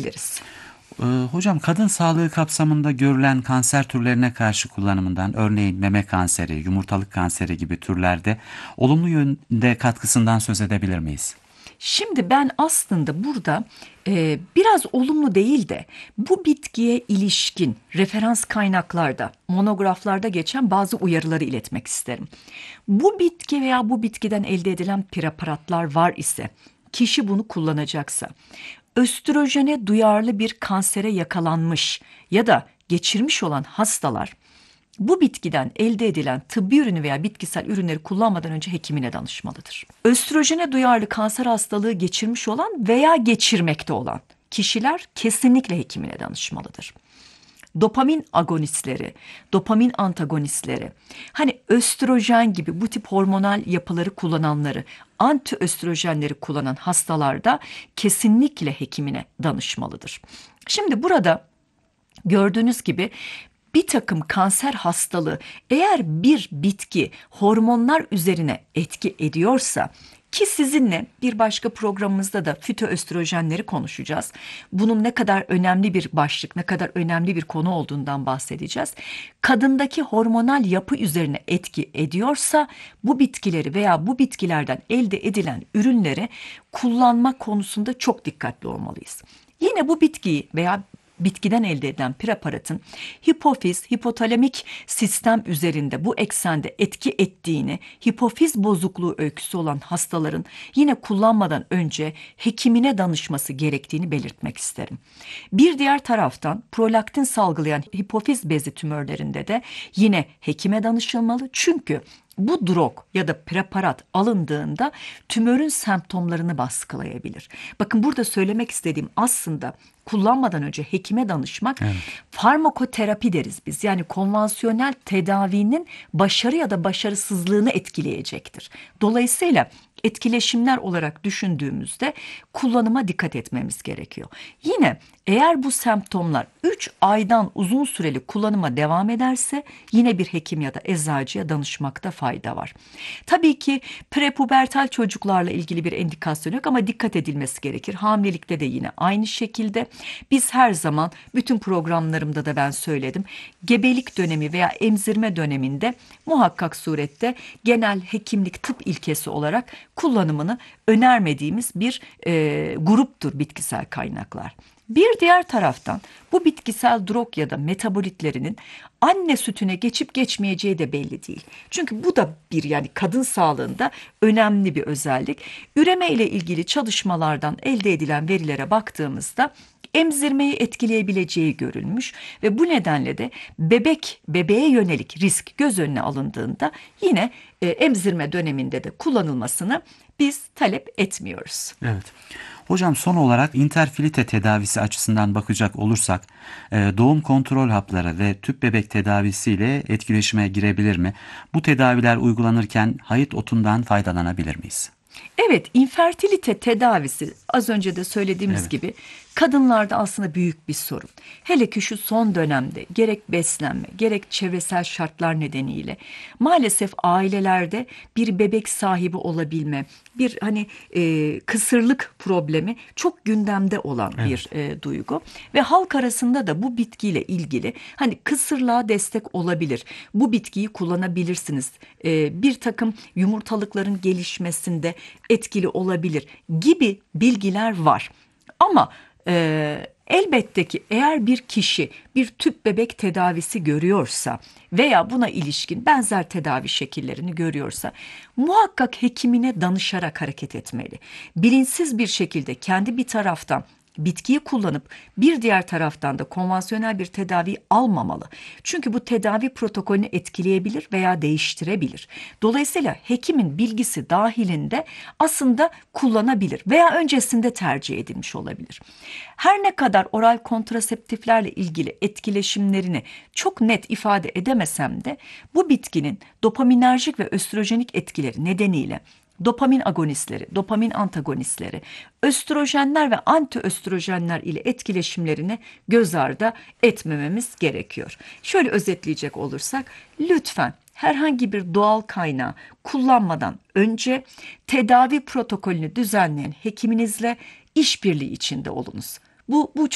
kullanabiliriz. Hocam, kadın sağlığı kapsamında görülen kanser türlerine karşı kullanımından, örneğin meme kanseri, yumurtalık kanseri gibi türlerde olumlu yönde katkısından söz edebilir miyiz? Şimdi ben aslında burada biraz olumlu değil de bu bitkiye ilişkin referans kaynaklarda, monograflarda geçen bazı uyarıları iletmek isterim. Bu bitki veya bu bitkiden elde edilen preparatlar var ise, kişi bunu kullanacaksa, östrojene duyarlı bir kansere yakalanmış ya da geçirmiş olan hastalar, bu bitkiden elde edilen tıbbi ürünü veya bitkisel ürünleri kullanmadan önce hekimine danışmalıdır. Östrojene duyarlı kanser hastalığı geçirmiş olan veya geçirmekte olan kişiler kesinlikle hekimine danışmalıdır. Dopamin agonistleri, dopamin antagonistleri, hani östrojen gibi bu tip hormonal yapıları kullananları, antiöstrojenleri kullanan hastalarda kesinlikle hekimine danışmalıdır. Şimdi burada gördüğünüz gibi bir takım kanser hastalığı eğer bir bitki hormonlar üzerine etki ediyorsa, ki sizinle bir başka programımızda da fütoöstrojenleri konuşacağız. Bunun ne kadar önemli bir başlık, ne kadar önemli bir konu olduğundan bahsedeceğiz. Kadındaki hormonal yapı üzerine etki ediyorsa bu bitkileri veya bu bitkilerden elde edilen ürünleri kullanma konusunda çok dikkatli olmalıyız. Yine bu bitkiyi veya bitkiden elde edilen preparatın hipofiz, hipotalamik sistem üzerinde bu eksende etki ettiğini, hipofiz bozukluğu öyküsü olan hastaların yine kullanmadan önce hekimine danışması gerektiğini belirtmek isterim. Bir diğer taraftan prolaktin salgılayan hipofiz bezi tümörlerinde de yine hekime danışılmalı. Çünkü bu drog ya da preparat alındığında tümörün semptomlarını baskılayabilir. Bakın, burada söylemek istediğim aslında kullanmadan önce hekime danışmak, Evet. farmakoterapi deriz biz. Yani konvansiyonel tedavinin başarı ya da başarısızlığını etkileyecektir. Dolayısıyla etkileşimler olarak düşündüğümüzde kullanıma dikkat etmemiz gerekiyor. Yine eğer bu semptomlar 3 aydan uzun süreli kullanıma devam ederse yine bir hekim ya da eczacıya danışmakta fayda var. Tabii ki prepubertal çocuklarla ilgili bir indikasyon yok ama dikkat edilmesi gerekir. Hamilelikte de yine aynı şekilde. Biz her zaman, bütün programlarımda da ben söyledim, gebelik dönemi veya emzirme döneminde muhakkak surette genel hekimlik tıp ilkesi olarak kullanımını önermediğimiz bir gruptur bitkisel kaynaklar. Bir diğer taraftan bu bitkisel drog ya da metabolitlerinin anne sütüne geçip geçmeyeceği de belli değil. Çünkü bu da bir, yani kadın sağlığında önemli bir özellik. Üreme ile ilgili çalışmalardan elde edilen verilere baktığımızda emzirmeyi etkileyebileceği görülmüş ve bu nedenle de bebeğe yönelik risk göz önüne alındığında yine emzirme döneminde de kullanılmasını biz talep etmiyoruz. Evet. Hocam, son olarak interferite tedavisi açısından bakacak olursak doğum kontrol hapları ve tüp bebek tedavisiyle etkileşime girebilir mi? Bu tedaviler uygulanırken hayıt otundan faydalanabilir miyiz? Evet, infertilite tedavisi az önce de söylediğimiz Evet. gibi kadınlarda aslında büyük bir sorun. Hele ki şu son dönemde gerek beslenme gerek çevresel şartlar nedeniyle maalesef ailelerde bir bebek sahibi olabilme, bir kısırlık problemi çok gündemde olan Evet. bir duygu ve halk arasında da bu bitkiyle ilgili hani kısırlığa destek olabilir. Bu bitkiyi kullanabilirsiniz. Bir takım yumurtalıkların gelişmesinde etkili olabilir gibi bilgiler var. Ama elbette ki eğer bir kişi bir tüp bebek tedavisi görüyorsa veya buna ilişkin benzer tedavi şekillerini görüyorsa muhakkak hekimine danışarak hareket etmeli. Bilinçsiz bir şekilde kendi bir taraftan bitkiyi kullanıp bir diğer taraftan da konvansiyonel bir tedavi almamalı. Çünkü bu tedavi protokolünü etkileyebilir veya değiştirebilir. Dolayısıyla hekimin bilgisi dahilinde aslında kullanabilir veya öncesinde tercih edilmiş olabilir. Her ne kadar oral kontraseptiflerle ilgili etkileşimlerini çok net ifade edemesem de bu bitkinin dopaminerjik ve östrojenik etkileri nedeniyle dopamin agonistleri, dopamin antagonistleri, östrojenler ve antiöstrojenler ile etkileşimlerini göz ardı etmememiz gerekiyor. Şöyle özetleyecek olursak, lütfen herhangi bir doğal kaynağı kullanmadan önce tedavi protokolünü düzenleyen hekiminizle işbirliği içinde olunuz. Bu